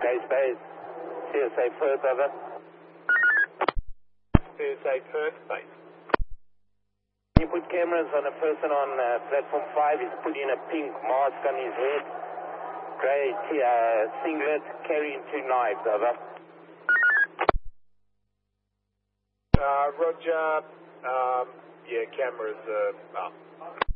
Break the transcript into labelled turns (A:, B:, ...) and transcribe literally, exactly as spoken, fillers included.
A: Ghost Base. C S A Perth, over.
B: C S A Perth, base.
A: You put cameras on a person on uh, platform five. He's putting a pink mask on his head. Grey uh, singlet, carrying two knives, over.
B: Uh, Roger. Um, yeah, cameras uh, up.